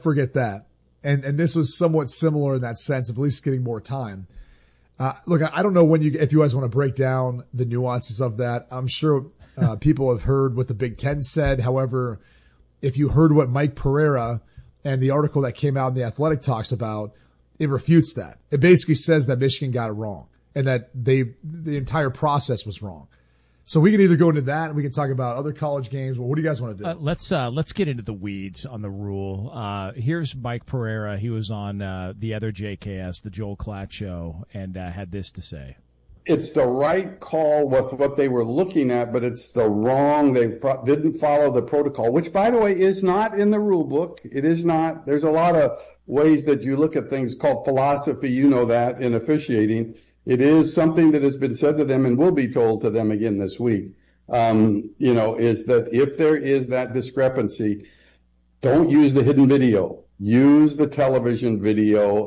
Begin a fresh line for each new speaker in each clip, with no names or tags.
forget that. And this was somewhat similar in that sense of at least getting more time. Look, I don't know if you guys want to break down the nuances of that. I'm sure people have heard what the Big Ten said. However, if you heard what Mike Pereira and the article that came out in The Athletic talks about, it refutes that. It basically says that Michigan got it wrong and that the entire process was wrong. So we can either go into that and we can talk about other college games. Well, what do you guys want to do?
Let's get into the weeds on the rule. Here's Mike Pereira. He was on the other JKS, the Joel Klatt show, and had this to say.
It's the right call with what they were looking at, but it's the wrong. They didn't follow the protocol, which, by the way, is not in the rule book. It is not. There's a lot of ways that you look at things called philosophy. You know that in officiating. It is something that has been said to them and will be told to them again this week, is that if there is that discrepancy, don't use the hidden video. Use the television video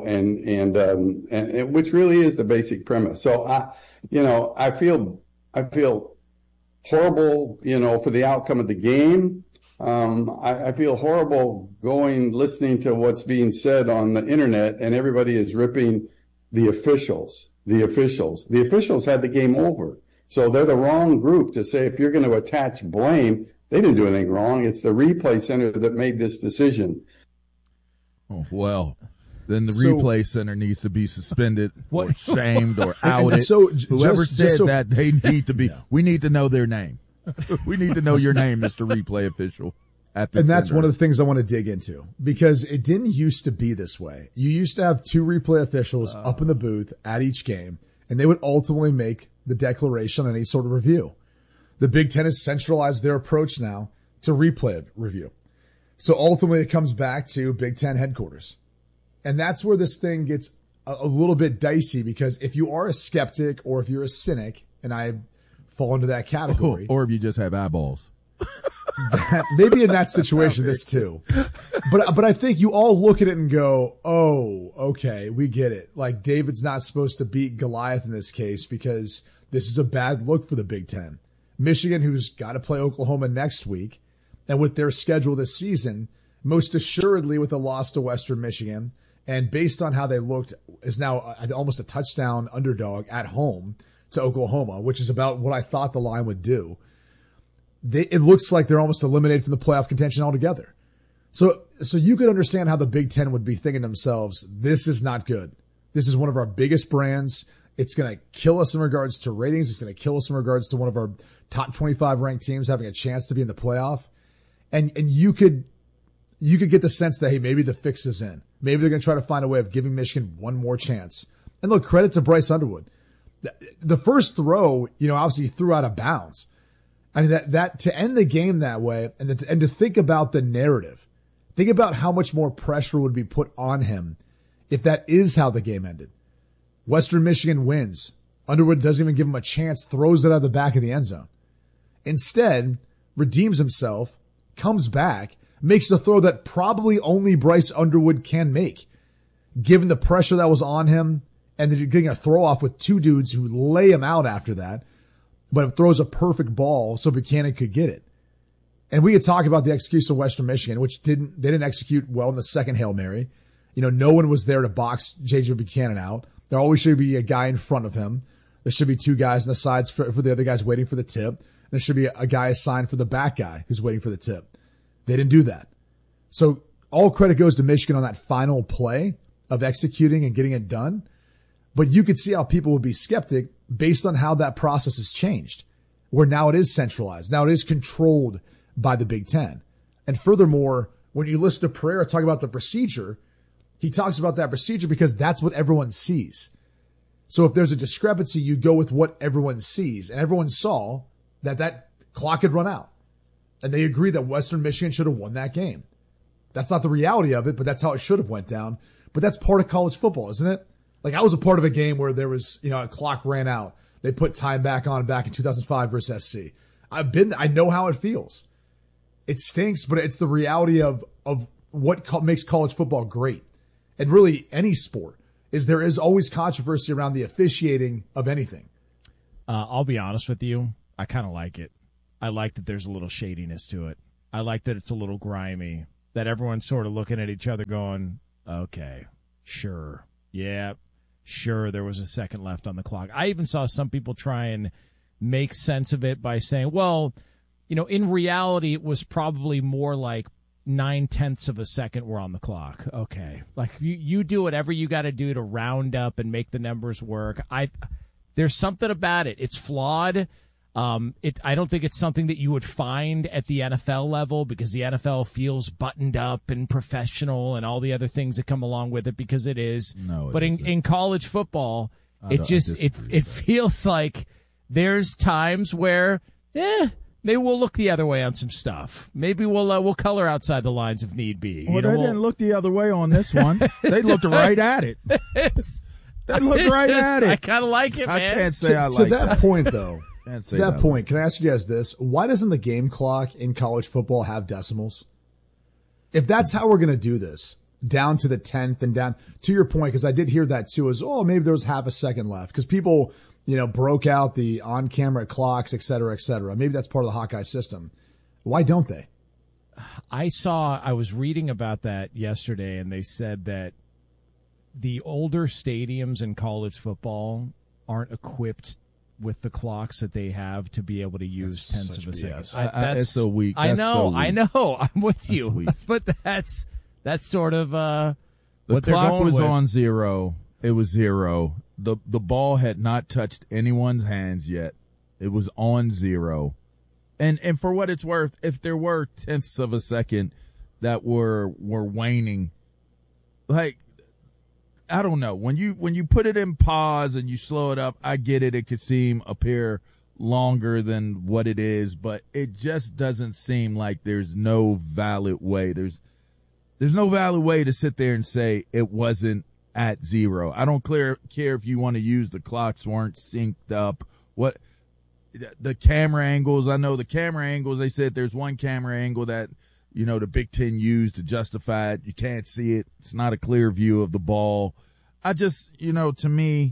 and which really is the basic premise. So I feel horrible, for the outcome of the game. I feel horrible listening to what's being said on the internet, and everybody is ripping the officials. The officials had the game over. So they're the wrong group to say if you're going to attach blame, they didn't do anything wrong. It's the replay center that made this decision.
Oh, well, then the replay center needs to be suspended or shamed or outed. So whoever said that, they need to be. Yeah. We need to know their name. We need to know your name, Mr. Replay Official.
And that's one of the things I want to dig into, because it didn't used to be this way. You used to have two replay officials up in the booth at each game, and they would ultimately make the declaration on any sort of review. The Big Ten has centralized their approach now to replay review. So ultimately it comes back to Big Ten headquarters. And that's where this thing gets a little bit dicey, because if you are a skeptic or if you're a cynic, and I fall into that category.
Or if you just have eyeballs.
Maybe in that situation, this too. But I think you all look at it and go, oh, okay, we get it. Like, David's not supposed to beat Goliath in this case because this is a bad look for the Big Ten. Michigan, who's got to play Oklahoma next week, and with their schedule this season, most assuredly with a loss to Western Michigan, and based on how they looked, is now almost a touchdown underdog at home to Oklahoma, which is about what I thought the line would do. It looks like they're almost eliminated from the playoff contention altogether. So you could understand how the Big Ten would be thinking to themselves, this is not good. This is one of our biggest brands. It's going to kill us in regards to ratings. It's going to kill us in regards to one of our top 25 ranked teams having a chance to be in the playoff. And you could get the sense that, hey, maybe the fix is in. Maybe they're going to try to find a way of giving Michigan one more chance. And look, credit to Bryce Underwood. The first throw, obviously he threw out of bounds. I mean, that to end the game that way and to think about the narrative, think about how much more pressure would be put on him if that is how the game ended. Western Michigan wins. Underwood doesn't even give him a chance, throws it out of the back of the end zone. Instead, redeems himself, comes back, makes a throw that probably only Bryce Underwood can make, given the pressure that was on him, and then getting a throw off with two dudes who lay him out after that. But it throws a perfect ball so Buchanan could get it. And we could talk about the execution of Western Michigan, which they didn't execute well in the second Hail Mary. No one was there to box J.J. Buchanan out. There always should be a guy in front of him. There should be two guys on the sides for the other guys waiting for the tip. There should be a guy assigned for the back guy who's waiting for the tip. They didn't do that. So all credit goes to Michigan on that final play of executing and getting it done. But you could see how people would be skeptic based on how that process has changed, where now it is centralized. Now it is controlled by the Big Ten. And furthermore, when you listen to Pereira talk about the procedure, he talks about that procedure because that's what everyone sees. So if there's a discrepancy, you go with what everyone sees. And everyone saw that clock had run out. And they agree that Western Michigan should have won that game. That's not the reality of it, but that's how it should have went down. But that's part of college football, isn't it? Like, I was a part of a game where there was, a clock ran out. They put time back in 2005 versus SC. I know how it feels. It stinks, but it's the reality of what makes college football great. And really any sport is there is always controversy around the officiating of anything.
I'll be honest with you. I kind of like it. I like that there's a little shadiness to it. I like that it's a little grimy. that everyone's sort of looking at each other going, okay, sure, yeah, sure, there was a second left on the clock. I even saw some people try and make sense of it by saying, well, in reality, it was probably more like 0.9 of a second were on the clock. Okay. Like you do whatever you got to do to round up and make the numbers work. There's something about it. It's flawed. I don't think it's something that you would find at the NFL level, because the NFL feels buttoned up and professional and all the other things that come along with it, because it is.
No,
but in college football, it feels like there's times where, maybe we'll look the other way on some stuff. Maybe we'll color outside the lines if need be.
Well, they didn't look the other way on this one. They looked right at it. They looked right at it.
I kind of like it, man.
I can't say I like it.
To that point, though, can I ask you guys this? Why doesn't the game clock in college football have decimals? If that's how we're going to do this, down to the 10th and down, to your point, because I did hear that too, is, maybe there was half a second left, because people – broke out the on-camera clocks, et cetera, et cetera. Maybe that's part of the Hawkeye system. Why don't they?
I was reading about that yesterday, and they said that the older stadiums in college football aren't equipped with the clocks that they have to be able to use tenths of a second.
That's so weak.
I know. I'm with you. But that's sort of what
the clock was
with.
On zero. It was zero. The ball had not touched anyone's hands yet. It was on zero. And for what it's worth, if there were tenths of a second that were waning, like, I don't know. When you put it in pause and you slow it up, I get it. It could appear longer than what it is, but it just doesn't seem like there's no valid way. There's no valid way to sit there and say it wasn't at zero. I don't care if you want to use the clocks weren't synced up. What the camera angles, I know the camera angles, they said there's one camera angle that, the Big Ten used to justify it. You can't see it. It's not a clear view of the ball. I just, to me,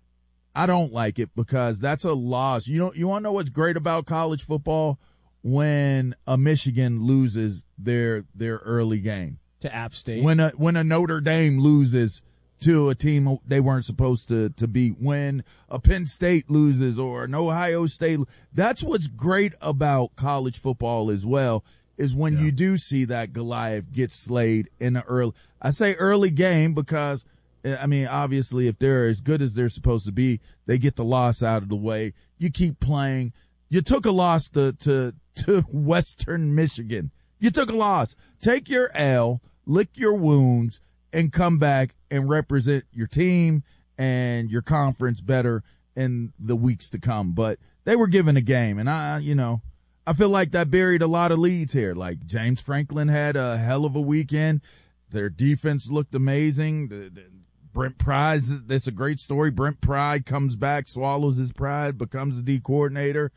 I don't like it, because that's a loss. You want to know what's great about college football? When a Michigan loses their early game.
To App State.
When a Notre Dame loses to a team they weren't supposed to beat, when a Penn State loses or an Ohio State. That's what's great about college football as well, is when you do see that Goliath get slayed in an early game, because, obviously if they're as good as they're supposed to be, they get the loss out of the way. You keep playing. You took a loss to Western Michigan. You took a loss. Take your L, lick your wounds, and come back and represent your team and your conference better in the weeks to come. But they were given a game, and I feel like that buried a lot of leads here. Like, James Franklin had a hell of a weekend. Their defense looked amazing. Brent Pryde, that's a great story. Brent Pryde comes back, swallows his pride, becomes the D coordinator.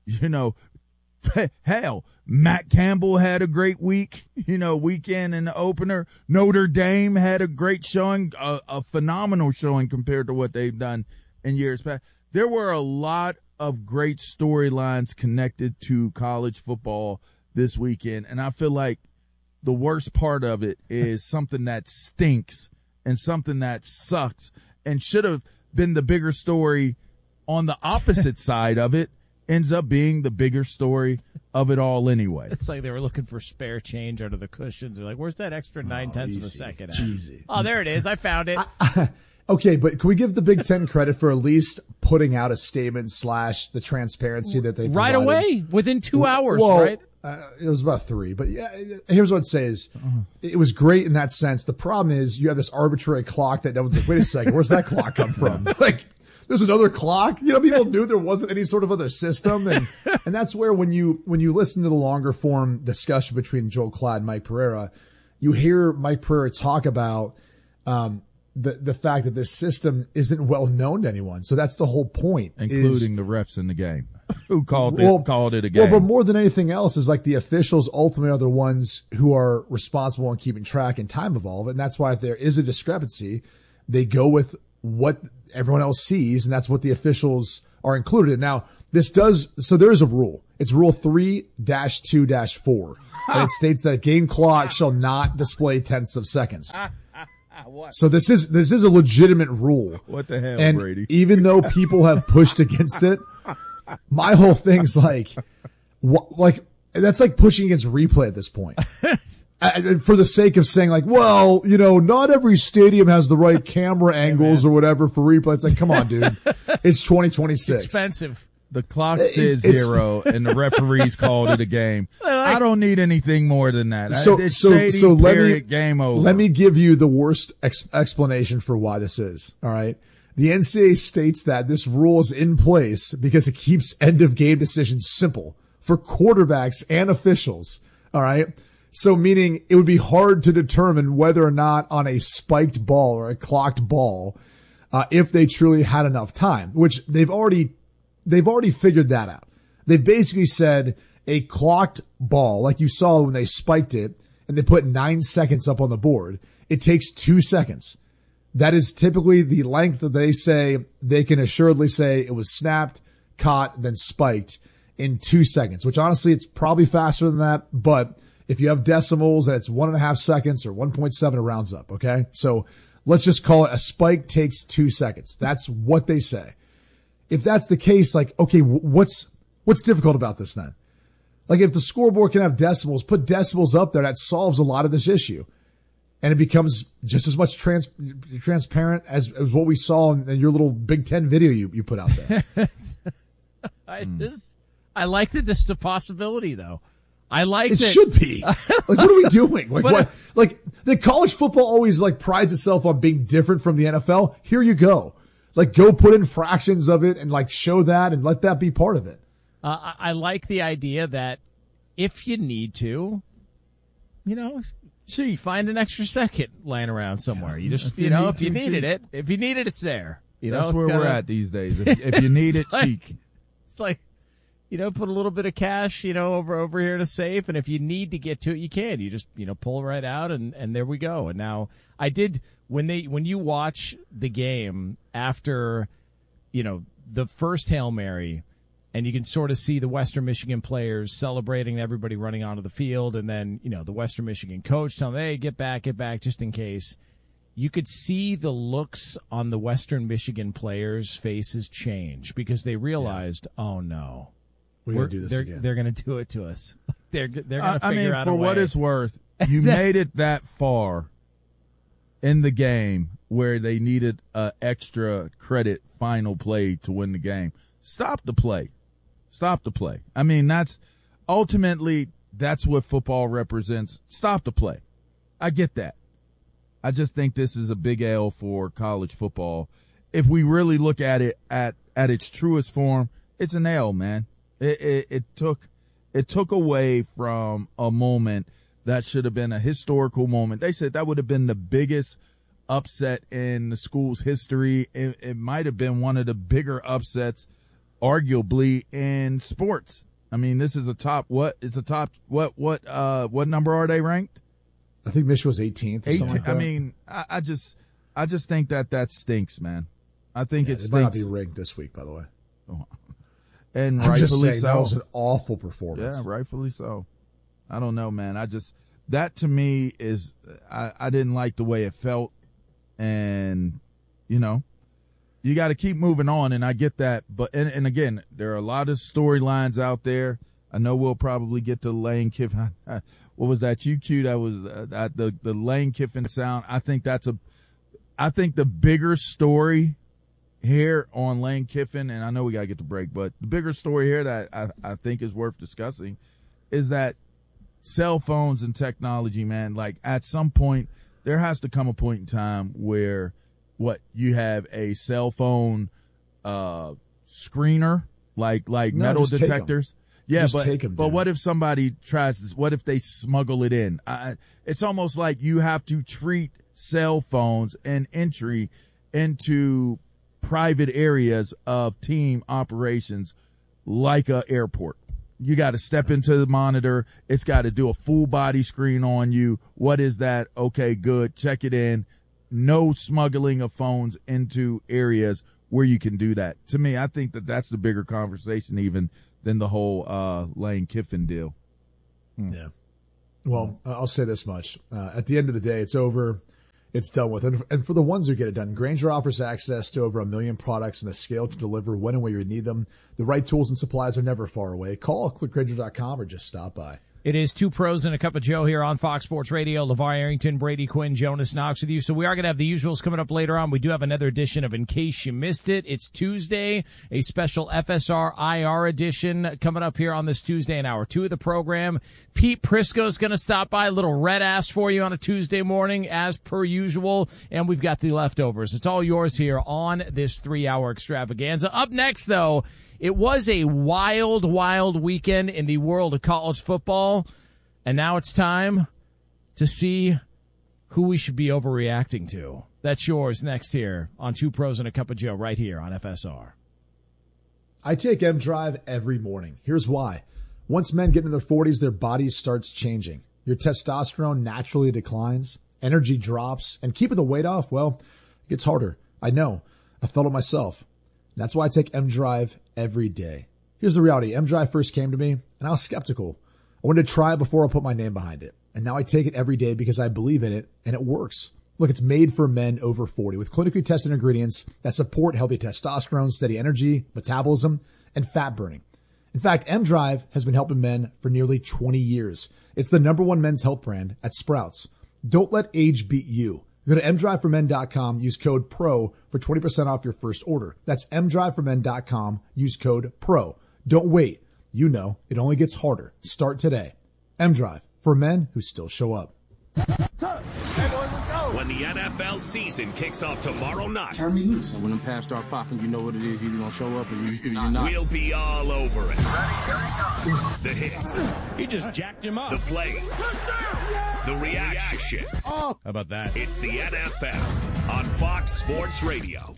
Hell, Matt Campbell had a great weekend in the opener. Notre Dame had a great showing, a phenomenal showing compared to what they've done in years past. There were a lot of great storylines connected to college football this weekend, and I feel like the worst part of it is something that stinks and something that sucks and should have been the bigger story on the opposite side of it, ends up being the bigger story of it all anyway.
It's like they were looking for spare change under the cushions. They're like, where's that extra 0.9 of a second at?
Easy.
Oh, there it is. I found it.
Okay, but can we give the Big Ten credit for at least putting out a statement / the transparency that they provided?
Right away, within 2 hours, right?
It was about 3, but yeah, here's what I'd say is it was great in that sense. The problem is you have this arbitrary clock that no one's like, wait a second, where's that clock come from? Like, there's another clock. People knew there wasn't any sort of other system. And that's where when you listen to the longer form discussion between Joel Klatt and Mike Pereira, you hear Mike Pereira talk about, the fact that this system isn't well known to anyone. So that's the whole point.
Including the refs in the game who called it a game.
Well, but more than anything else is like the officials ultimately are the ones who are responsible in keeping track and time of all of it. And that's why if there is a discrepancy, they go with what everyone else sees, and that's what the officials are included in. Now, there is a rule. It's Rule 3-2-4. And it states that game clock shall not display tenths of seconds. So this is a legitimate rule.
What the hell,
and
Brady?
Even though people have pushed against it, my whole thing's like that's like pushing against replay at this point. For the sake of saying like, well, not every stadium has the right camera angles or whatever for replay. It's like, come on, dude. It's 2026.
Expensive.
The clock says 0 and the referees called it a game. I don't need anything more than that. So game over.
Let me give you the worst explanation for why this is. All right. The NCAA states that this rule is in place because it keeps end of game decisions simple for quarterbacks and officials. All right. So meaning it would be hard to determine whether or not on a spiked ball or a clocked ball, if they truly had enough time, which they've already figured that out. They've basically said a clocked ball, like you saw when they spiked it and they put 9 seconds up on the board, it takes 2 seconds. That is typically the length that they say they can assuredly say it was snapped, caught, then spiked in 2 seconds, which honestly, it's probably faster than that. But if you have decimals and it's 1.5 seconds or 1.7, it rounds up. Okay. So let's just call it a spike takes 2 seconds. That's what they say. If that's the case, like, okay, what's difficult about this then? Like if the scoreboard can have decimals, put decimals up there. That solves a lot of this issue. And it becomes just as much transparent as what we saw in your little Big Ten video you put out there.
I like that this is a possibility, though. I like
it.
It
should be. Like, what are we doing? Like, what? Like, the college football always like prides itself on being different from the NFL. Here you go. Like, go put in fractions of it and like show that and let that be part of it.
I like the idea that if you need to, find an extra second laying around somewhere. You just, if you needed it, it's there.
That's where we're at these days. If you need it, cheek.
It's like, put a little bit of cash, over here to safe. And if you need to get to it, you can. You just, pull right out and there we go. And now I did, when you watch the game after, the first Hail Mary, and you can sort of see the Western Michigan players celebrating, everybody running onto the field. And then, the Western Michigan coach telling them, hey, get back, just in case. You could see the looks on the Western Michigan players' faces change because they realized, oh no,
we're going to do this again.
They're going to do it to us. They're going to figure out a way.
For what it's worth, you made it that far in the game where they needed an extra credit final play to win the game. Stop the play. I mean, that's what football represents. Stop the play. I get that. I just think this is a big L for college football. If we really look at it at its truest form, it's an L, man. It took away from a moment that should have been a historical moment. They said that would have been the biggest upset in the school's history. It might have been one of the bigger upsets, arguably, in sports. I mean, this is what number are they ranked?
I think Michigan was 18th. 18th. Like
I mean, I just think that stinks, man. I think it stinks.
It might not be rigged this week, by the way.
Oh. And
I'm
rightfully so.
That was an awful performance.
Yeah, rightfully so. I don't know, man. That to me is, I didn't like the way it felt. And, you got to keep moving on, and I get that. But, and again, there are a lot of storylines out there. I know we'll probably get to Lane Kiffin. What was that? UQ? That was the Lane Kiffin sound. I think the bigger story here on Lane Kiffin, and I know we got to get to break, but the bigger story here that I think is worth discussing is that cell phones and technology, man, like at some point, there has to come a point in time where you have a cell phone screener, like metal detectors. Yeah, but what if somebody tries this? What if they smuggle it in? It's almost like you have to treat cell phones and entry into private areas of team operations like an airport. You got to step into the monitor. It's got to do a full body screen on you. What is that? Okay, good. Check it in. No smuggling of phones into areas where you can do that. To me, I think that's the bigger conversation even than the whole Lane Kiffin deal.
Yeah. Well, I'll say this much. At the end of the day, it's over. It's done with. And for the ones who get it done, Grainger offers access to over 1 million products and the scale to deliver when and where you need them. The right tools and supplies are never far away. Call clickgrainger.com or just stop by.
It is Two Pros and a Cup of Joe here on Fox Sports Radio. LeVar Arrington, Brady Quinn, Jonas Knox with you. So we are going to have the usuals coming up later on. We do have another edition of In Case You Missed It. It's Tuesday, a special FSR IR edition coming up here on this Tuesday in hour 2 of the program. Pete Prisco's going to stop by, a little red ass for you on a Tuesday morning as per usual. And we've got the leftovers. It's all yours here on this 3-hour extravaganza. Up next, though, it was a wild, wild weekend in the world of college football, and now it's time to see who we should be overreacting to. That's yours next here on Two Pros and a Cup of Joe right here on FSR.
I take M-Drive every morning. Here's why. Once men get in their 40s, their bodies starts changing. Your testosterone naturally declines, energy drops, and keeping the weight off, well, it gets harder. I know. I felt it myself. That's why I take M-Drive every day. Here's the reality. M-Drive first came to me, and I was skeptical. I wanted to try it before I put my name behind it. And now I take it every day because I believe in it, and it works. Look, it's made for men over 40 with clinically tested ingredients that support healthy testosterone, steady energy, metabolism, and fat burning. In fact, M-Drive has been helping men for nearly 20 years. It's the #1 men's health brand at Sprouts. Don't let age beat you. Go to mdriveformen.com, use code PRO for 20% off your first order. That's mdriveformen.com, use code PRO. Don't wait. You know, it only gets harder. Start today. M-Drive, for men who still show up.
Hey boys, let's go.
When the NFL season kicks off tomorrow night.
Turn me loose. When them pass start popping, you know what it is. You're going to show up or you're not.
We'll be all over it. The hits.
He just jacked him up.
The plays. The reactions.
Oh. How about that?
It's the NFL on Fox Sports Radio.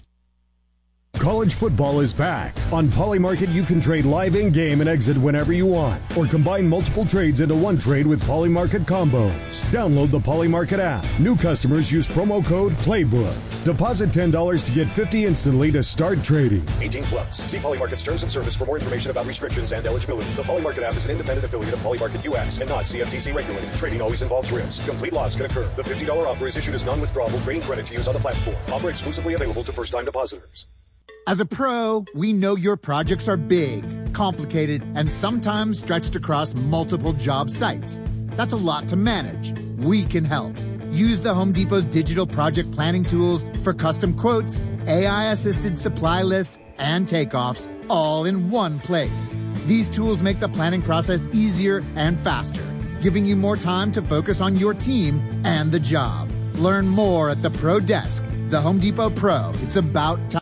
College football is back. On Polymarket, you can trade live in-game and exit whenever you want, or combine multiple trades into one trade with Polymarket combos. Download the Polymarket app. New customers use promo code PLAYBOOK. Deposit $10 to get $50 instantly to start trading.
18 plus. See Polymarket's terms and service for more information about restrictions and eligibility. The Polymarket app is an independent affiliate of Polymarket US and not CFTC regulated. Trading always involves risk. Complete loss can occur. The $50 offer is issued as non-withdrawable trading credit to use on the platform. Offer exclusively available to first-time depositors.
As a pro, we know your projects are big, complicated, and sometimes stretched across multiple job sites. That's a lot to manage. We can help. Use the Home Depot's digital project planning tools for custom quotes, AI-assisted supply lists, and takeoffs, all in one place. These tools make the planning process easier and faster, giving you more time to focus on your team and the job. Learn more at the Pro Desk. The Home Depot Pro. It's about time.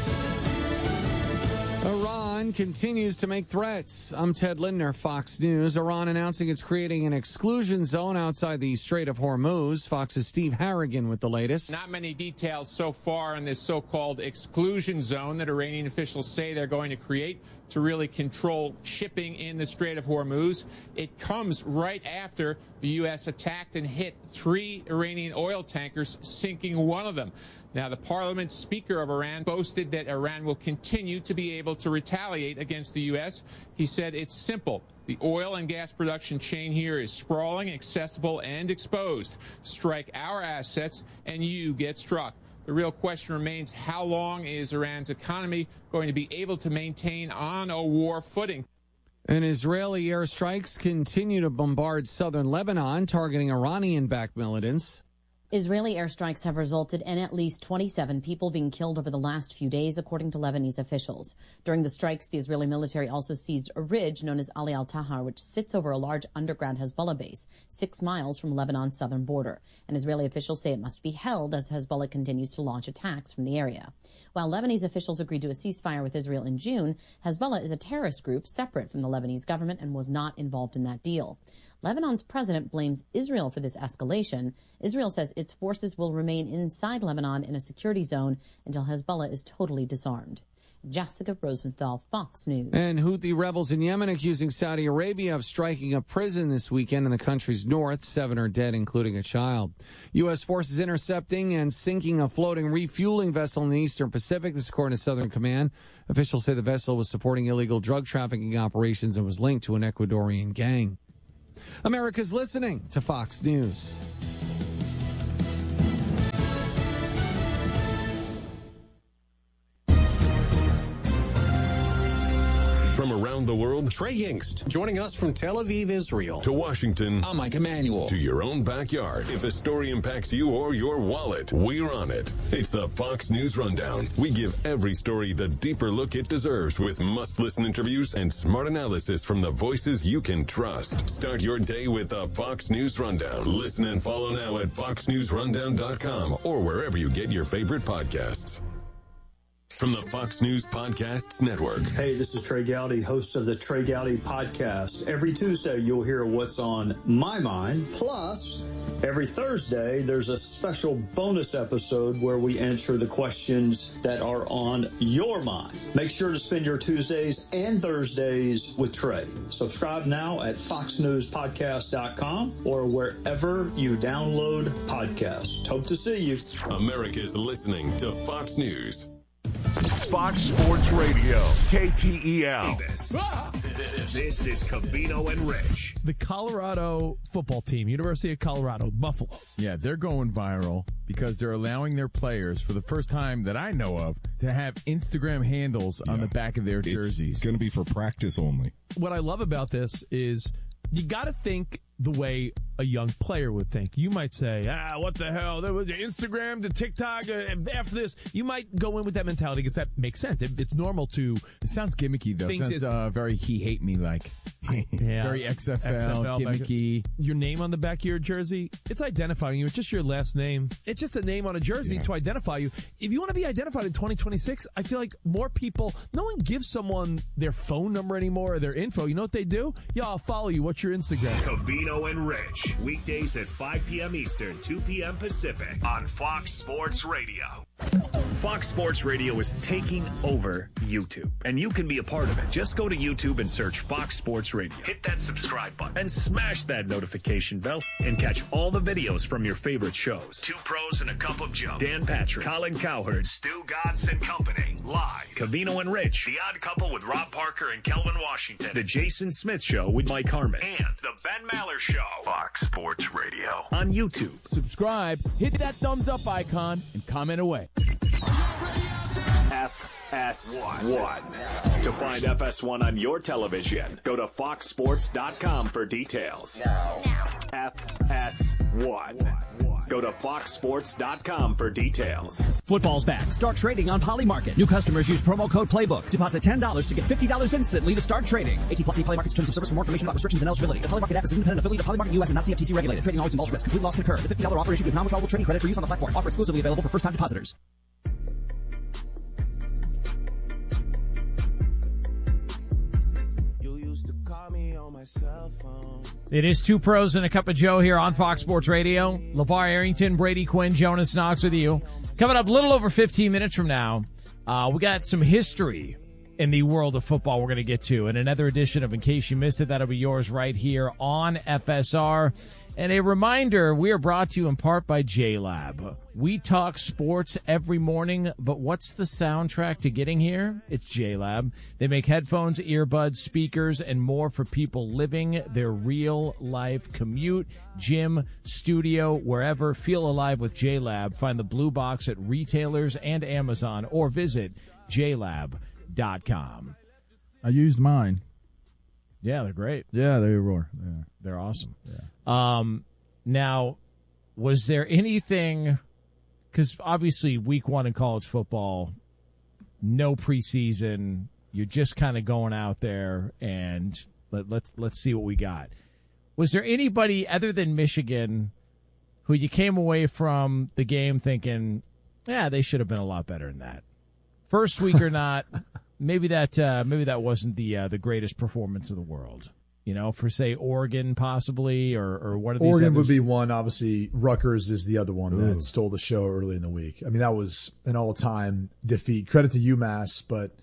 Continues to make threats. I'm Ted Lindner, Fox News. Iran announcing it's creating an exclusion zone outside the Strait of Hormuz. Fox's Steve Harrigan with the latest.
Not many details so far on this so-called exclusion zone that Iranian officials say they're going to create to really control shipping in the Strait of Hormuz. It comes right after the U.S. attacked and hit 3 Iranian oil tankers, sinking one of them. Now, the parliament speaker of Iran boasted that Iran will continue to be able to retaliate against the U.S. He said it's simple. The oil and gas production chain here is sprawling, accessible, and exposed. Strike our assets, and you get struck. The real question remains, how long is Iran's economy going to be able to maintain on a war footing?
And Israeli airstrikes continue to bombard southern Lebanon, targeting Iranian-backed militants.
Israeli airstrikes have resulted in at least 27 people being killed over the last few days, according to Lebanese officials. During the strikes, the Israeli military also seized a ridge known as Ali al-Tahar, which sits over a large underground Hezbollah base 6 miles from Lebanon's southern border. And Israeli officials say it must be held as Hezbollah continues to launch attacks from the area. While Lebanese officials agreed to a ceasefire with Israel in June, Hezbollah is a terrorist group separate from the Lebanese government and was not involved in that deal. Lebanon's president blames Israel for this escalation. Israel says its forces will remain inside Lebanon in a security zone until Hezbollah is totally disarmed. Jessica Rosenthal, Fox News.
And Houthi rebels in Yemen accusing Saudi Arabia of striking a prison this weekend in the country's north. 7 are dead, including a child. U.S. forces intercepting and sinking a floating refueling vessel in the eastern Pacific. This according to Southern Command. Officials say the vessel was supporting illegal drug trafficking operations and was linked to an Ecuadorian gang. America's listening to Fox News.
From around the world,
Trey Yingst, joining us from Tel Aviv, Israel.
To Washington,
I'm Mike Emanuel.
To your own backyard. If the story impacts you or your wallet, we're on it. It's the Fox News Rundown. We give every story the deeper look it deserves with must-listen interviews and smart analysis from the voices you can trust. Start your day with the Fox News Rundown. Listen and follow now at foxnewsrundown.com or wherever you get your favorite podcasts. From the Fox News Podcasts Network.
Hey, this is Trey Gowdy, host of the Trey Gowdy Podcast. Every Tuesday, you'll hear what's on my mind. Plus, every Thursday, there's a special bonus episode where we answer the questions that are on your mind. Make sure to spend your Tuesdays and Thursdays with Trey. Subscribe now at foxnewspodcast.com or wherever you download podcasts. Hope to see you.
America's listening to Fox News.
Fox Sports Radio, KTEL.
This is Covino and Rich.
The Colorado football team, University of Colorado, Buffaloes.
Yeah, they're going viral because they're allowing their players, for the first time that I know of, to have Instagram handles on the back of their jerseys.
It's going to be for practice only.
What I love about this is you got to think the way a young player would think. You might say, what the hell? There was Instagram, the TikTok, after this. You might go in with that mentality because that makes sense. It's normal to.
It sounds gimmicky, though. It sounds very he hate me like.
Yeah.
Very XFL gimmicky.
Your name on the back of your jersey, it's identifying you. It's just your last name. It's just a name on a jersey to identify you. If you want to be identified in 2026, I feel like more people, no one gives someone their phone number anymore or their info. You know what they do? Yo, I'll follow you. What's your Instagram?
Covino and Rich. Weekdays at 5 p.m. Eastern, 2 p.m. Pacific on Fox Sports Radio. Fox Sports Radio is taking over YouTube, and you can be a part of it. Just go to YouTube and search Fox Sports Radio. Hit that subscribe button and smash that notification bell and catch all the videos from your favorite shows. Two Pros and a Cup of Joe. Dan Patrick, Colin Cowherd, Stu Gatz and Company. Live. Covino and Rich. The Odd Couple with Rob Parker and Kelvin Washington. The Jason Smith Show with Mike Harmon. And The Ben Maller Show. Fox Sports Radio. On YouTube.
Subscribe, hit that thumbs up icon, and comment away.
FS1. To find FS1 on your television, go to foxsports.com for details. FS1. Go to foxsports.com for details.
Football's back. Start trading on Polymarket. New customers use promo code PLAYBOOK. Deposit $10 to get $50 instantly to start trading. 18 plus Polymarket's terms of service for more information about restrictions and eligibility. The Polymarket app is an independent affiliate of Polymarket US and not CFTC regulated. Trading always involves risk. Complete loss can occur. The $50 offer issued is non-withdrawable trading credit for use on the platform. Offer exclusively available for first-time depositors.
It is Two Pros and a Cup of Joe here on Fox Sports Radio. LeVar Arrington, Brady Quinn, Jonas Knox with you. Coming up a little over 15 minutes from now, we got some history in the world of football we're going to get to. And another edition of In Case You Missed It, that'll be yours right here on FSR. And a reminder, we are brought to you in part by JLab. We talk sports every morning, but what's the soundtrack to getting here? It's JLab. They make headphones, earbuds, speakers, and more for people living their real-life commute, gym, studio, wherever. Feel alive with JLab. Find the blue box at retailers and Amazon, or visit JLab.com.
I used mine.
Yeah, they're great.
Yeah, they were. Yeah.
They're awesome.
Yeah.
Now, was there anything, because obviously week one in college football, no preseason, you're just kind of going out there and let's see what we got. Was there anybody other than Michigan who you came away from the game thinking, yeah, they should have been a lot better than that? First week or not, maybe that wasn't the greatest performance of the world. You know, for, say, Oregon possibly, or one of these
Oregon
others.
would be one. Obviously, Rutgers is the other one that stole the show early in the week. I mean, that was an all-time defeat. Credit to UMass, but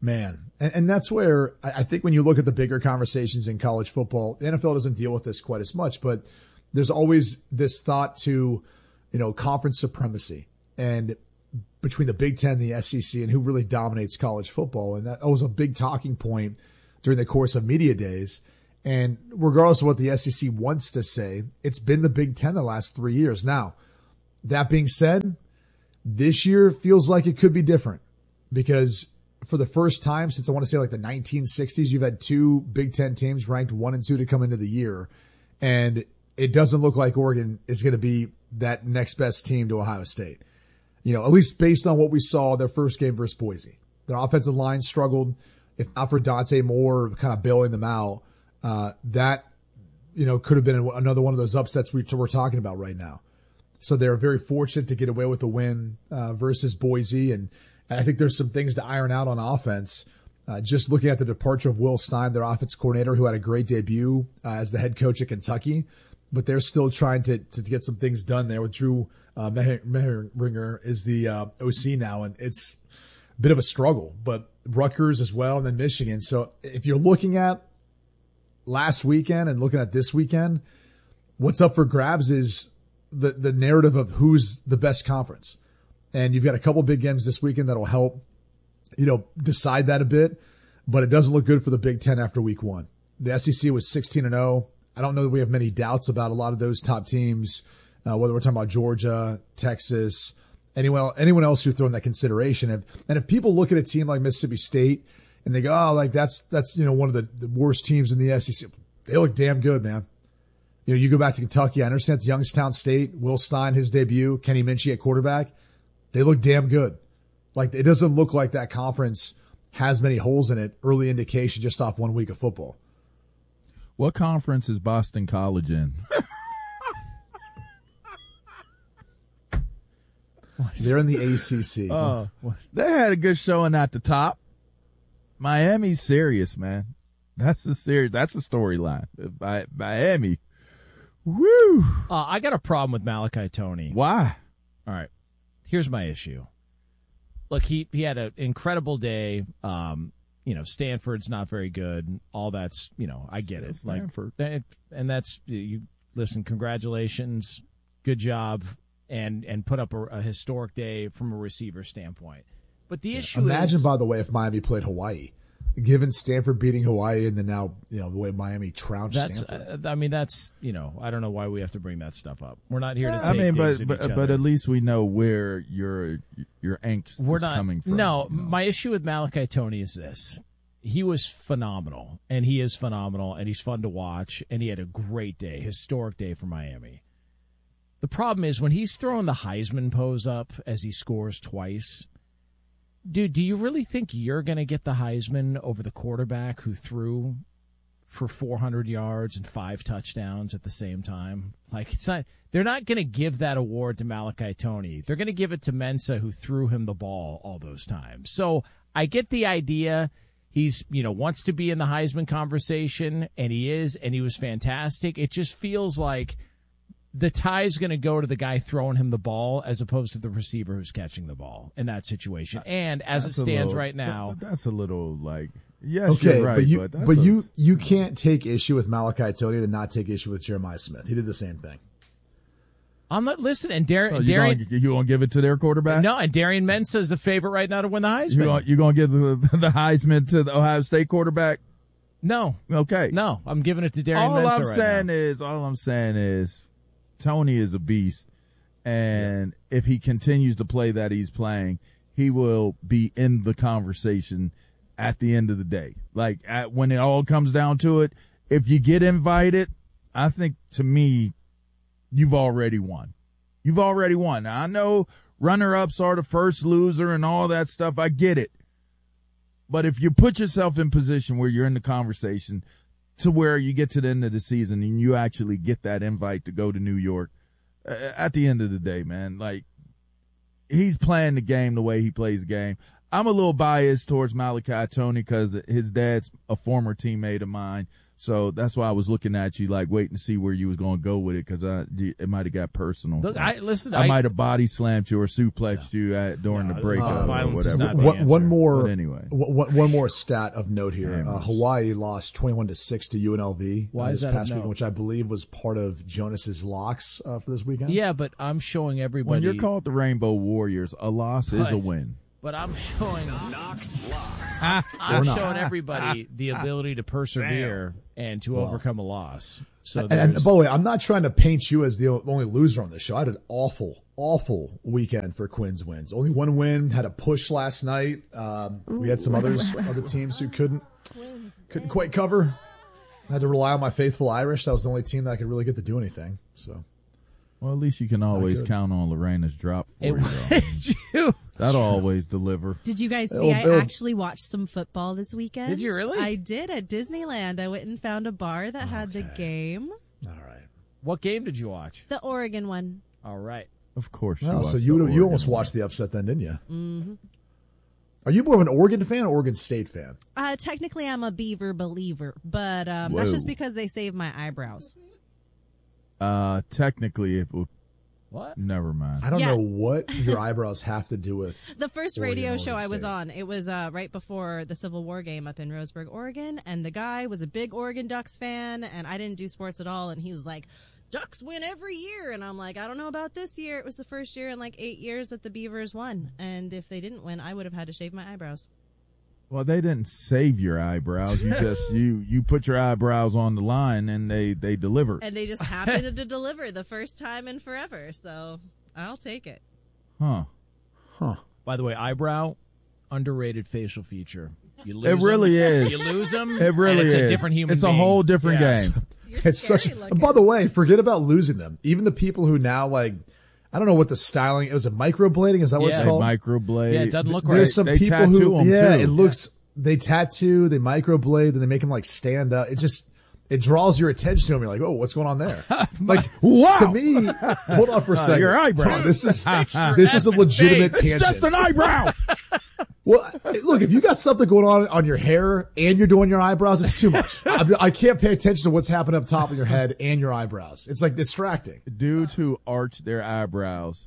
Man, and that's where I think when you look at the bigger conversations in college football, the NFL doesn't deal with this quite as much, but there's always this thought to, conference supremacy and between the Big Ten and the SEC and who really dominates college football. And that was a big talking point during the course of media days. And regardless of what the SEC wants to say, it's been the Big Ten the last 3 years. Now, that being said, this year feels like it could be different because for the first time since I want to say like the 1960s, you've had 2 Big Ten teams ranked 1 and 2 to come into the year. And it doesn't look like Oregon is going to be that next best team to Ohio State. At least based on what we saw their first game versus Boise. Their offensive line struggled. If not for Dante Moore kind of bailing them out, that, could have been another one of those upsets we're talking about right now. So they're very fortunate to get away with a win versus Boise. And I think there's some things to iron out on offense. Just looking at the departure of Will Stein, their offense coordinator, who had a great debut as the head coach at Kentucky, but they're still trying to get some things done there with Drew Mehringer is the OC now, and it's a bit of a struggle. But Rutgers as well, and then Michigan. So if you're looking at last weekend and looking at this weekend, what's up for grabs is the narrative of who's the best conference. And you've got a couple big games this weekend that'll help, decide that a bit. But it doesn't look good for the Big Ten after week 1. The SEC was 16-0. I don't know that we have many doubts about a lot of those top teams, whether we're talking about Georgia, Texas, anyone else you're throwing that consideration. And if people look at a team like Mississippi State and they go, oh, like that's one of the worst teams in the SEC, they look damn good, man. You go back to Kentucky. I understand it's Youngstown State, Will Stein, his debut, Kenny Minchie at quarterback. They look damn good. Like, it doesn't look like that conference has many holes in it. Early indication just off 1 week of football.
What conference is Boston College in?
They're in the ACC.
Oh, they had a good showing at the top. Miami's serious, man. That's a storyline. Miami. Woo!
I got a problem with Malachi Toney.
Why?
All right. Here's my issue. Look, he had an incredible day. Stanford's not very good. All that's, I get it.
Stanford.
And that's, listen, congratulations. Good job. And put up a historic day from a receiver standpoint. But the issue
imagine,
is,
by the way, if Miami played Hawaii. Given Stanford beating Hawaii and then now, the way Miami trounced Stanford.
That's, I don't know why we have to bring that stuff up. We're not here to take digs at each other.
But at least we know where your angst is coming from.
No, my issue with Malachi Toney is this. He was phenomenal, and he is phenomenal, and he's fun to watch, and he had a great day, historic day for Miami. The problem is when he's throwing the Heisman pose up as he scores twice, dude, do you really think you're going to get the Heisman over the quarterback who threw for 400 yards and 5 touchdowns at the same time? Like, they're not going to give that award to Malachi Toney. They're going to give it to Mensah, who threw him the ball all those times. So I get the idea. He's, wants to be in the Heisman conversation, and he is, and he was fantastic. It just feels like the tie's going to go to the guy throwing him the ball as opposed to the receiver who's catching the ball in that situation. And as it stands right now,
that's a little like, yes,
okay,
you're right,
but you can't take issue with Malachi Toney and not take issue with Jeremiah Smith. He did the same thing.
I'm not listening. And Darian,
you gonna give it to their quarterback?
No, and Darian Mensah is the favorite right now to win the Heisman.
You gonna give the Heisman to the Ohio State quarterback?
No.
Okay.
No, I'm giving it to Darian Mensah
All I'm saying is, Toney is a beast, and if he continues to play that he's playing, he will be in the conversation at the end of the day. Like, when it all comes down to it, if you get invited, I think, to me, you've already won. You've already won. Now, I know runner-ups are the first loser and all that stuff. I get it. But if you put yourself in position where you're in the conversation to where you get to the end of the season and you actually get that invite to go to New York, at the end of the day, man, like, he's playing the game the way he plays the game. I'm a little biased towards Malachi Toney because his dad's a former teammate of mine, So that's why I was looking at you like waiting to see where you was going to go with it because it might have got personal.
Look, I
might have body slammed you or suplexed you during the breakup or whatever.
One more.
But anyway,
one more stat of note here. Hawaii lost 21-6 to UNLV this past weekend, which I believe was part of Jonas's locks for this weekend.
Yeah, but I'm showing everybody.
When you're called the Rainbow Warriors, a loss is a win.
But I'm showing
Knox locks.
I'm showing everybody the ability to persevere and to overcome a loss. So
and by the way, I'm not trying to paint you as the only loser on this show. I had an awful weekend for Quinn's wins. Only one win. Had a push last night. We had some other teams who couldn't quite cover. I had to rely on my faithful Irish. That was the only team that I could really get to do anything. So.
Well, at least you can always count on Lorena's drop for you. That'll always deliver.
Did you guys see I actually watched some football this weekend?
Did you really?
I did at Disneyland. I went and found a bar that had the game.
All right.
What game did you watch?
The Oregon one.
All right.
Of course.
So you almost watched the upset then, didn't you?
Mm-hmm.
Are you more of an Oregon fan or Oregon State fan?
Technically, I'm a Beaver believer, but that's just because they saved my eyebrows.
Technically, it would.
What?
Never mind.
I don't know what your eyebrows have to do with
the first radio show I was on. It was right before the Civil War game up in Roseburg, Oregon, and the guy was a big Oregon Ducks fan, and I didn't do sports at all, and he was like, Ducks win every year, and I'm like, I don't know about this year. It was the first year in like 8 years that the Beavers won, and if they didn't win, I would have had to shave my eyebrows.
Well, they didn't save your eyebrows. You just you put your eyebrows on the line and they delivered.
And they just happened to deliver the first time in forever. So I'll take it.
Huh.
By the way, eyebrow, underrated facial feature. You lose
it really
them,
is.
You lose them.
It really
is.
It's
a different human.
It's
being.
a whole different game.
It's such. By the way, forget about losing them. Even the people who now like. I don't know what the styling is. It microblading? Is that what it's called?
Microblade.
Yeah, it doesn't look right.
There's some people who, it looks.
Yeah.
They tattoo, they microblade, and they make them like stand up. It draws your attention to them. You're like, oh, what's going on there? Like,
wow.
To me, hold on for a second.
Your eyebrow.
This is a legitimate tangent.
It's just an eyebrow.
Well, look, if you got something going on your hair and you're doing your eyebrows, it's too much. I can't pay attention to what's happening up top of your head and your eyebrows. It's like distracting.
Dudes who arch their eyebrows,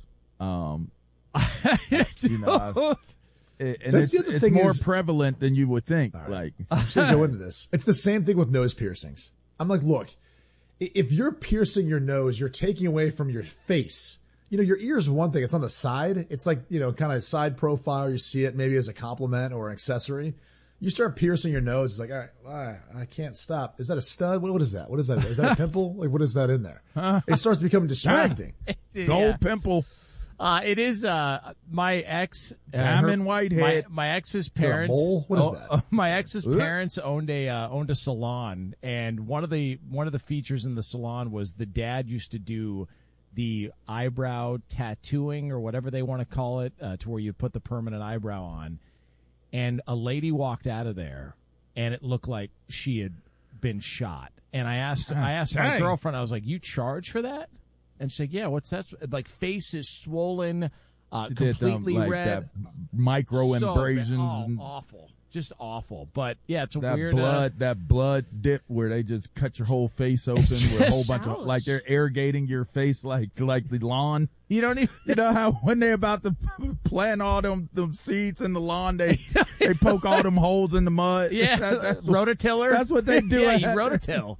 it's more prevalent than you would think. Right. Like,
I'm just going to go into this. It's the same thing with nose piercings. I'm like, look, if you're piercing your nose, you're taking away from your face. You know, your ear's one thing. It's on the side. It's like, kind of side profile. You see it maybe as a compliment or an accessory. You start piercing your nose. It's like, all right, I can't stop. Is that a stud? What is that? What is that? Is that a pimple? Like, what is that in there? It starts becoming distracting.
Gold pimple.
It is my ex,
Diamond Whitehead.
My ex's parents.
Mole? What is that?
My ex's parents owned a salon, and one of the features in the salon was the dad used to do the eyebrow tattooing or whatever they want to call it, to where you put the permanent eyebrow on. And a lady walked out of there, and it looked like she had been shot. And I asked my girlfriend, I was like, "You charge for that?" And she's like, "Yeah, what's that?" Like, face is swollen, completely
like
red,
that micro abrasions,
awful, just awful. But yeah, it's
that
weird.
That blood dip where they just cut your whole face open with a whole bunch of, like they're irrigating your face like the lawn.
You don't even,
you know how when they about to plant all them seeds in the lawn, they poke all them holes in the mud.
Yeah, that's rototiller.
That's what they do.
Yeah, you rototill.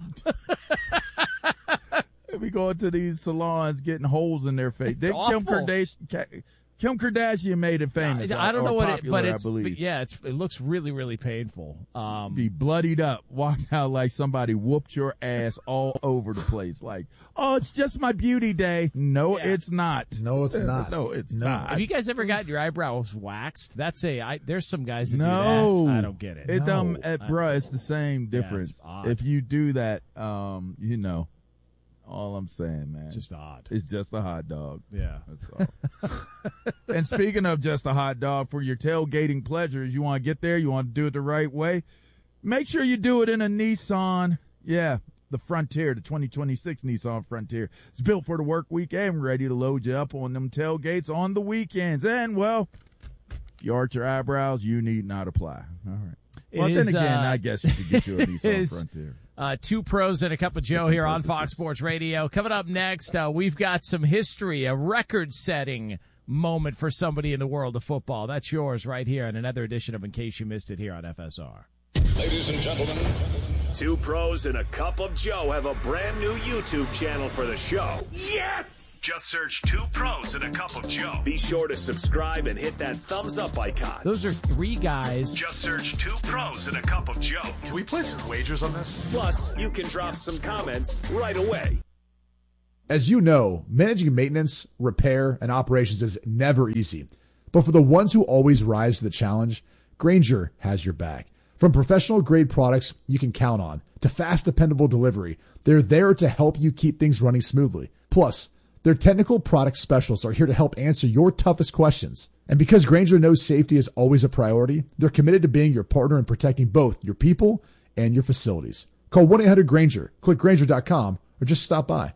We go into these salons getting holes in their face. Kim Kardashian made it famous.
I don't know what
popular,
it, but
I believe.
But yeah, it looks really, really painful.
Be bloodied up, walk out like somebody whooped your ass all over the place. Like, oh, it's just my beauty day. No, it's not.
No, it's not.
No, it's not.
Have you guys ever gotten your eyebrows waxed? There's some guys that do that. I don't get it.
Bruh, it's the same difference.
Yeah,
if you do that, all I'm saying, man.
It's just odd.
It's just a hot dog.
Yeah.
That's all. And speaking of just a hot dog, for your tailgating pleasures, you want to get there, you want to do it the right way, make sure you do it in a Nissan. Yeah, the Frontier, the 2026 Nissan Frontier. It's built for the work week and ready to load you up on them tailgates on the weekends. And, well, if you arch your eyebrows, you need not apply. All right. Well, then again, I guess you could get you a Nissan Frontier.
Two pros and a cup of Joe here on Fox Sports Radio. Coming up next, we've got some history, a record-setting moment for somebody in the world of football. That's yours right here in another edition of In Case You Missed It here on FSR.
Ladies and gentlemen, Two Pros and a Cup of Joe have a brand new YouTube channel for the show. Yes! Just search Two Pros and a Cup of Joe. Be sure to subscribe and hit that thumbs up icon.
Those are three guys.
Just search Two Pros and a Cup of Joe.
Can we place some wagers on this?
Plus, you can drop some comments right away.
As you know, managing maintenance, repair, and operations is never easy. But for the ones who always rise to the challenge, Grainger has your back. From professional-grade products you can count on to fast, dependable delivery, they're there to help you keep things running smoothly. Plus, their technical product specialists are here to help answer your toughest questions. And because Grainger knows safety is always a priority, they're committed to being your partner in protecting both your people and your facilities. Call 1-800-GRAINGER, click Grainger.com, or just stop by.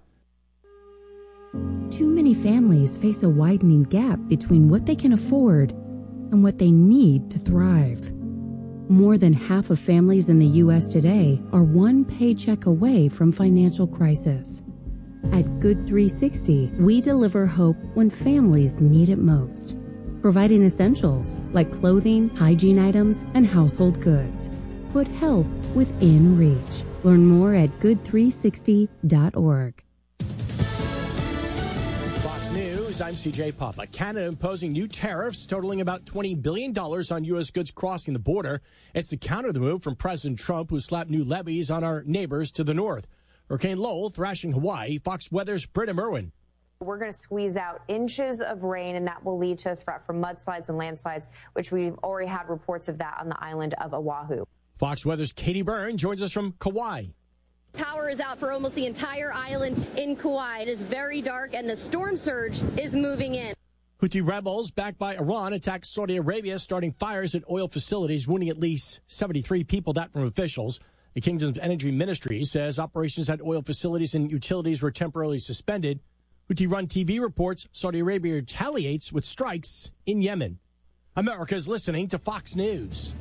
Too many families face a widening gap between what they can afford and what they need to thrive. More than half of families in the U.S. today are one paycheck away from financial crisis. At Good 360, we deliver hope when families need it most, providing essentials like clothing, hygiene items, and household goods. Put help within reach. Learn more at good360.org.
Fox News, I'm CJ Papa. Canada imposing new tariffs totaling about $20 billion on U.S. goods crossing the border. It's to counter the move from President Trump, who slapped new levies on our neighbors to the north. Hurricane Lowell thrashing Hawaii. Fox Weather's Britta Merwin.
We're going to squeeze out inches of rain, and that will lead to a threat for mudslides and landslides, which we've already had reports of that on the island of Oahu.
Fox Weather's Katie Byrne joins us from Kauai.
Power is out for almost the entire island in Kauai. It is very dark, and the storm surge is moving in.
Houthi rebels backed by Iran attacked Saudi Arabia, starting fires at oil facilities, wounding at least 73 people, that from officials. The kingdom's energy ministry says operations at oil facilities and utilities were temporarily suspended. Houthi-run TV reports Saudi Arabia retaliates with strikes in Yemen. America's listening to Fox News.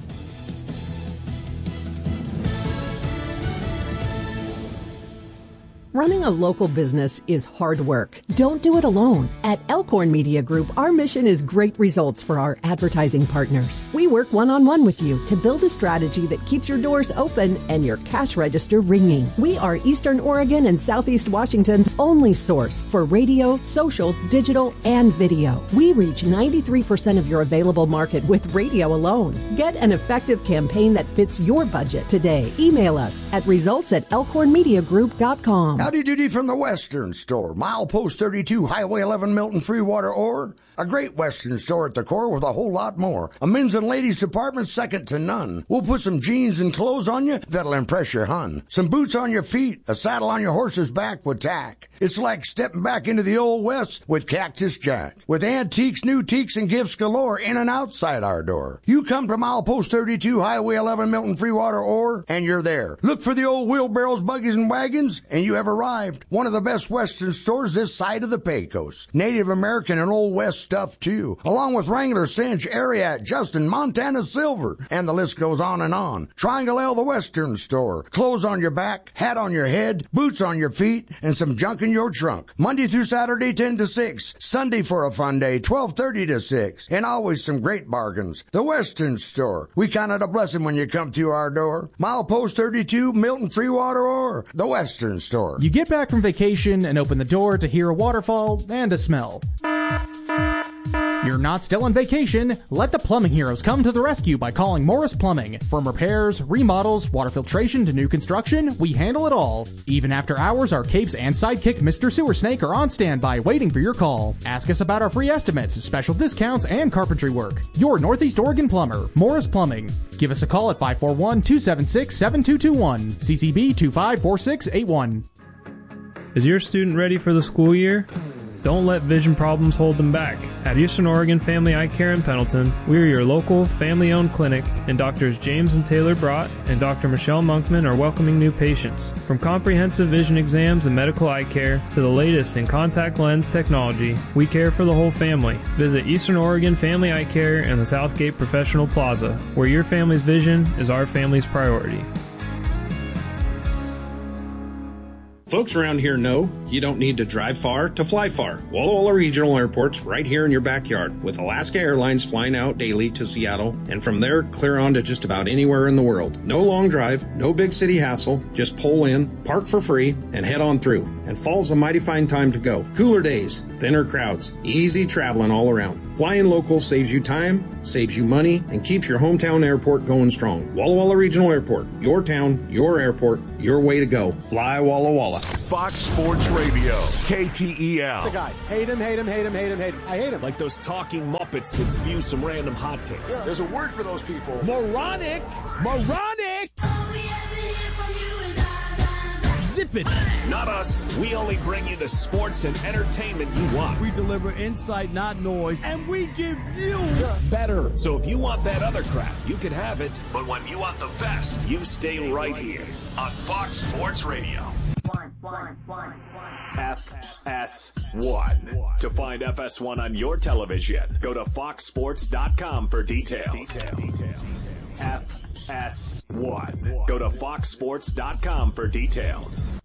Running a local business is hard work. Don't do it alone. At Elkhorn Media Group, our mission is great results for our advertising partners. We work one-on-one with you to build a strategy that keeps your doors open and your cash register ringing. We are Eastern Oregon and Southeast Washington's only source for radio, social, digital, and video. We reach 93% of your available market with radio alone. Get an effective campaign that fits your budget today. Email us at results@elkhornmediagroup.com.
Howdy doody from the Western Store. Milepost 32, Highway 11, Milton, Freewater, Ore. A great Western store at the core with a whole lot more. A men's and ladies department second to none. We'll put some jeans and clothes on you that'll impress your hun. Some boots on your feet, a saddle on your horse's back with tack. It's like stepping back into the old West with Cactus Jack. With antiques, new teaks, and gifts galore in and outside our door. You come to Milepost 32, Highway 11, Milton, Freewater, Ore, and you're there. Look for the old wheelbarrows, buggies, and wagons, and you have arrived. One of the best Western stores this side of the Pecos. Native American and Old West stuff too, along with Wrangler, Cinch, Ariat, Justin, Montana Silver, and the list goes on and on. Triangle L, the Western Store. Clothes on your back, hat on your head, boots on your feet, and some junk in your trunk. Monday through Saturday, 10 to 6. Sunday for a fun day, 12:30 to 6. And always some great bargains. The Western Store. We count it a blessing when you come through our door. Milepost 32, Milton, Freewater, or the Western Store.
You get back from vacation and open the door to hear a waterfall and a smell. You're not still on vacation. Let the plumbing heroes come to the rescue by calling Morris Plumbing. From repairs, remodels, water filtration to new construction, we handle it all. Even after hours, our capes and sidekick Mr. Sewer Snake are on standby waiting for your call. Ask us about our free estimates, special discounts, and carpentry work. Your Northeast Oregon plumber, Morris Plumbing. Give us a call at 541-276-7221. CCB 254681.
Is your student ready for the school year? Don't let vision problems hold them back. At Eastern Oregon Family Eye Care in Pendleton, we are your local, family-owned clinic, and Drs. James and Taylor Brott and Dr. Michelle Monkman are welcoming new patients. From comprehensive vision exams and medical eye care to the latest in contact lens technology, we care for the whole family. Visit Eastern Oregon Family Eye Care in the Southgate Professional Plaza, where your family's vision is our family's priority.
Folks around here know you don't need to drive far to fly far. Walla Walla Regional Airport's right here in your backyard, with Alaska Airlines flying out daily to Seattle, and from there clear on to just about anywhere in the world. No long drive, no big city hassle, just pull in, park for free, and head on through. And fall's a mighty fine time to go. Cooler days, thinner crowds, easy traveling all around. Flying local saves you time, saves you money, and keeps your hometown airport going strong. Walla Walla Regional Airport, your town, your airport, your way to go. Fly Walla Walla.
Fox Sports Radio, KTEL.
The guy. Hate him. I hate him.
Like those talking Muppets that spew some random hot takes.
Yeah, there's a word for those people.
Moronic! Zip it! Not us. We only bring you the sports and entertainment you want.
We deliver insight, not noise, and we give you
better. So if you want that other crap, you can have it. But when you want the best, you stay right here on Fox Sports Radio. FS1. To find FS1 on your television, go to foxsports.com for details. FS1. Go to foxsports.com for details.